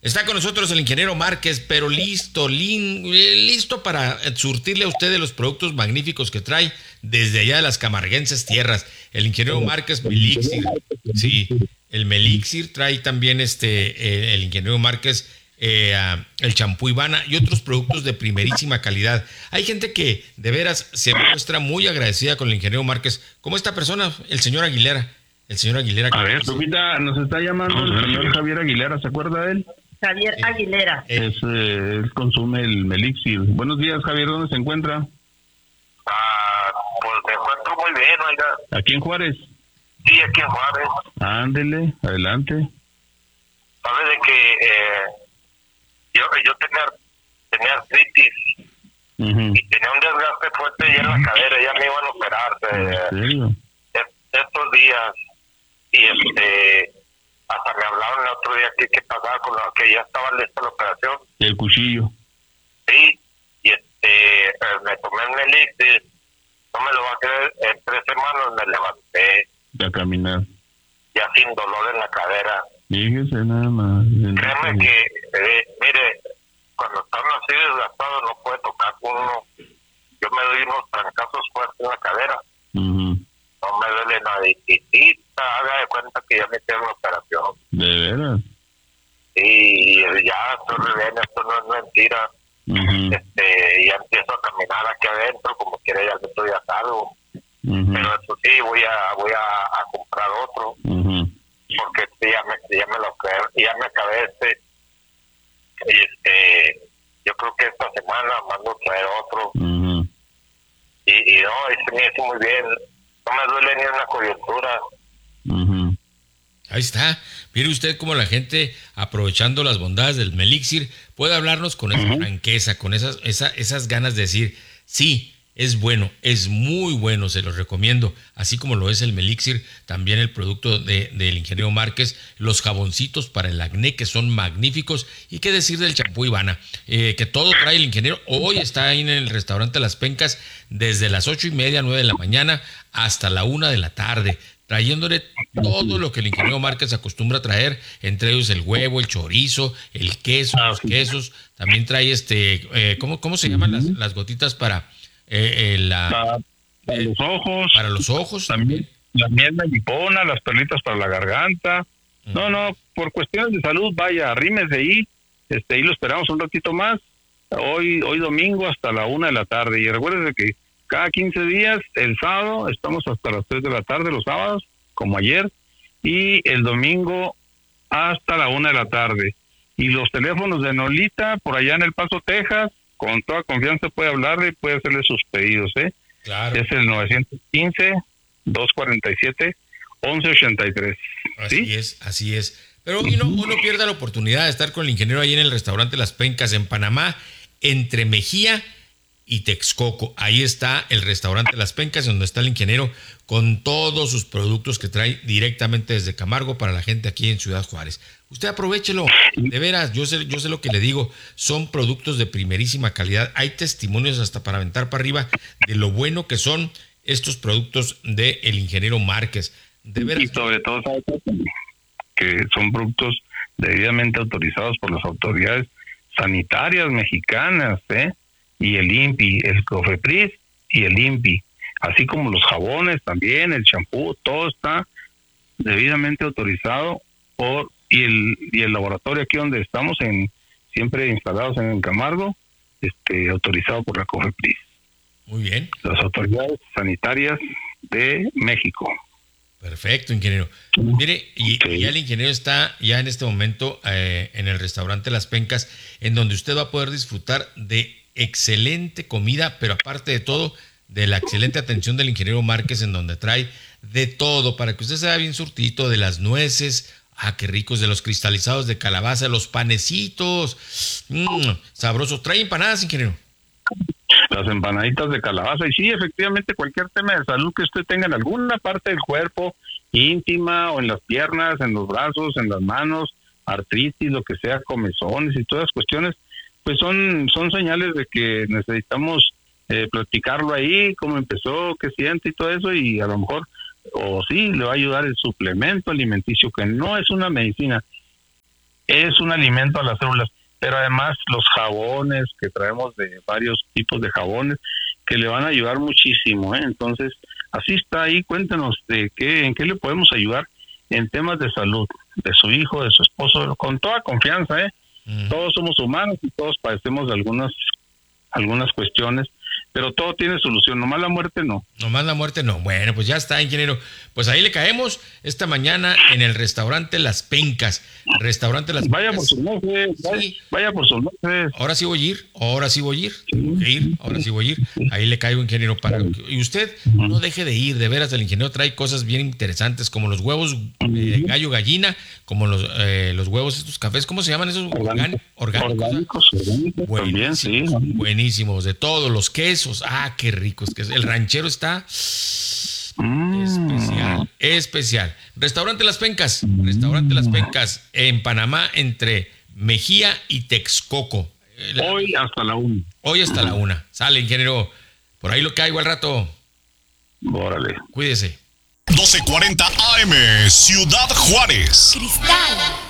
Está con nosotros el ingeniero Márquez, pero listo para surtirle a usted de los productos magníficos que trae desde allá de las camarguenses tierras. El ingeniero Márquez Melixir, sí, el Melixir trae también el ingeniero Márquez el champú Ivana y otros productos de primerísima calidad. Hay gente que de veras se muestra muy agradecida con el ingeniero Márquez, como esta persona, el señor Aguilera. El señor Aguilera. A ver, Lupita, nos está llamando el señor Javier Aguilera, ¿se acuerda de él? Javier Aguilera. Él consume el Melixir. Buenos días, Javier, ¿dónde se encuentra? Pues me encuentro muy bien, oiga. ¿Aquí en Juárez? Sí, aquí en Juárez. Ándele, adelante. Sabe de que yo tenía artritis y tenía un desgaste fuerte ya en la cadera, ya me iban a operar ¿En serio? estos días y hasta me hablaron el otro día que pasaba con lo que ya estaba lista la operación. El cuchillo. Sí, y me tomé un elixir, no me lo va a creer, en 3 semanas me levanté A caminar. ya sin dolor en la cadera. Fíjese nada más. Créeme que, mire, cuando están así desgastados no puede tocar uno. Yo me doy unos trancazos fuertes en la cadera. No me duele nada. Y haga de cuenta que ya me hicieron la operación. ¿De veras? Y ya estoy re bien, esto no es mentira. Ya empiezo a caminar aquí adentro, como quiera ya adentro ya salgo. Pero eso sí, voy a comprar otro. Porque ya me acabé yo creo que esta semana mando a traer otro. Y no, me hizo muy bien. No me duele ni una coyuntura. Ahí está. Mire usted cómo la gente, aprovechando las bondades del Melixir, puede hablarnos con esa franqueza, con esas ganas de decir, sí, es bueno, es muy bueno, se los recomiendo. Así como lo es el Melixir, también el producto del ingeniero Márquez, los jaboncitos para el acné que son magníficos. Y qué decir del champú Ivana, que todo trae el ingeniero. Hoy está ahí en el restaurante Las Pencas desde las 8:30, 9 de la mañana hasta la 1 de la tarde. Trayéndole todo lo que el ingeniero Márquez acostumbra a traer, entre ellos el huevo, el chorizo, el queso, los quesos. También trae ¿cómo se llaman las gotitas para los ojos? Para los ojos. También la miel melipona, las perlitas para la garganta. No, por cuestiones de salud, vaya, arrímese ahí. Ahí lo esperamos un ratito más. Hoy domingo hasta la 1 de la tarde. Y recuérdese que cada 15 días, el sábado, estamos hasta las 3 de la tarde, los sábados, como ayer, y el domingo hasta la 1 de la tarde. Y los teléfonos de Nolita, por allá en El Paso, Texas, con toda confianza puede hablarle y puede hacerle sus pedidos, Claro. Es el 915-247-1183. ¿Sí? Así es. Pero uno pierda la oportunidad de estar con el ingeniero ahí en el restaurante Las Pencas, en Panamá, entre Mejía y Texcoco. Ahí está el restaurante Las Pencas, donde está el ingeniero con todos sus productos que trae directamente desde Camargo para la gente aquí en Ciudad Juárez. Usted aprovéchelo, de veras, yo sé lo que le digo, son productos de primerísima calidad. Hay testimonios hasta para aventar para arriba de lo bueno que son estos productos del ingeniero Márquez. De veras. Y sobre todo, ¿sabes? Que son productos debidamente autorizados por las autoridades sanitarias mexicanas, y el INPI, el COFEPRIS y el INPI, así como los jabones también, el champú, todo está debidamente autorizado y el laboratorio aquí donde estamos siempre instalados en Camargo, autorizado por la COFEPRIS. Muy bien. Las autoridades sanitarias de México. Perfecto, ingeniero. Mire, y ya el ingeniero está ya en este momento en el restaurante Las Pencas, en donde usted va a poder disfrutar de excelente comida, pero aparte de todo, de la excelente atención del ingeniero Márquez, en donde trae de todo para que usted se vea bien surtidito, de las nueces, qué ricos, de los cristalizados de calabaza, los panecitos, sabrosos. ¿Trae empanadas, ingeniero? Las empanaditas de calabaza, y sí, efectivamente, cualquier tema de salud que usted tenga en alguna parte del cuerpo, íntima, o en las piernas, en los brazos, en las manos, artritis, lo que sea, comezones y todas las cuestiones, pues son señales de que necesitamos platicarlo ahí, cómo empezó, qué siente y todo eso, y a lo mejor, o sí, le va a ayudar el suplemento alimenticio, que no es una medicina. es un alimento a las células, pero además los jabones que traemos de varios tipos de jabones que le van a ayudar muchísimo, ¿eh? Entonces, así está ahí, cuéntenos en qué le podemos ayudar en temas de salud, de su hijo, de su esposo, con toda confianza, ¿eh? Todos somos humanos y todos padecemos de algunas cuestiones, pero todo tiene solución, nomás la muerte no. Nomás la muerte no. Bueno, pues ya está, ingeniero. Pues ahí le caemos esta mañana en el restaurante Las Pencas. Vaya por sus noches, vaya por sus noches. Ahora sí voy a ir. Ahí le caigo, ingeniero. Y usted no deje de ir, de veras, el ingeniero trae cosas bien interesantes, como los huevos gallo gallina, como los huevos, estos cafés, ¿cómo se llaman esos? Orgánicos. También, sí. Buenísimos, de todos los quesos. Ah, qué ricos quesos. El ranchero está especial. Restaurante Las Pencas en Panamá, entre Mejía y Texcoco. Hoy hasta la 1. Sale, ingeniero. Por ahí lo caigo al rato. Órale. Cuídese. 1240 AM, Ciudad Juárez. Cristal